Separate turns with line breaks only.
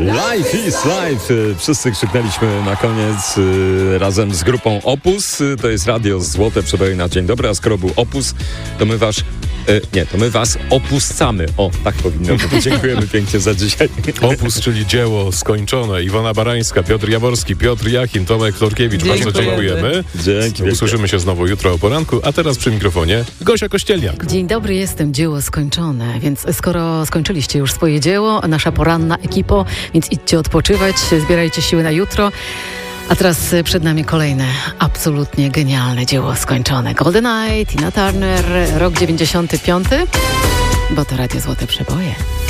Life is life. Wszyscy krzyknęliśmy na koniec razem z grupą Opus. To jest radio Złote Przeboje na dzień dobry, a skoro był Opus, to my was opuszczamy. O, tak powinno być. Dziękujemy pięknie za dzisiaj.
Opus, czyli dzieło skończone. Iwona Barańska, Piotr Jaworski, Piotr Jachim, Tomek Florkiewicz. Bardzo dziękujemy.
Dzięki.
Usłyszymy się znowu jutro o poranku, a teraz przy mikrofonie Gosia Kościelniak.
Dzień dobry, jestem dzieło skończone, więc skoro skończyliście już swoje dzieło, nasza poranna ekipo, więc idźcie odpoczywać, zbierajcie siły na jutro. A teraz przed nami kolejne absolutnie genialne dzieło skończone. GoldenEye, Tina Turner, rok 95, bo to Radio Złote Przeboje.